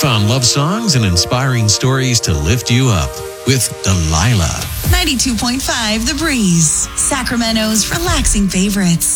Found love songs and inspiring stories to lift you up with Delilah. 92.5 The Breeze, Sacramento's relaxing favorites.